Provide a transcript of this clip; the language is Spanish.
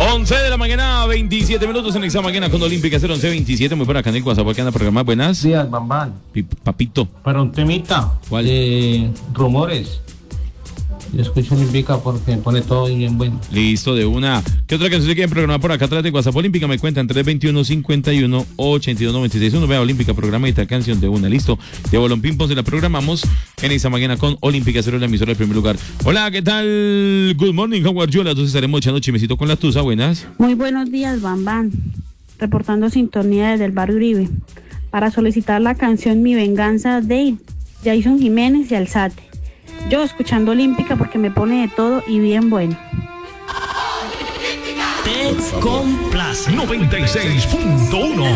11 de la mañana, 27 minutos en esta mañana con Olímpica 01127. Muy buena, acá en el WhatsApp, que anda programa. Buenas días, Bambán. Papito. Para un temita. ¿Cuál? Rumores. Yo escucho Olímpica porque me pone todo bien bueno. Listo, de una. ¿Qué otra canción se quieren programar por acá atrás de WhatsApp Olímpica? Me cuentan 321-51-8296. Vea Olímpica, programa y esta canción de una. Listo. De Bolón Ping Pong se la programamos en esta mañana con Olímpica 0, la emisora del primer lugar. Hola, ¿qué tal? Good morning, how are you? Las dos estaremos echando chimecito con la tusa. Buenas. Muy buenos días, Bambán. Reportando sintonía desde el barrio Uribe. Para solicitar la canción Mi Venganza de Jason Jiménez y Alzate. Yo escuchando Olímpica porque me pone de todo y bien bueno. Te complace 96.1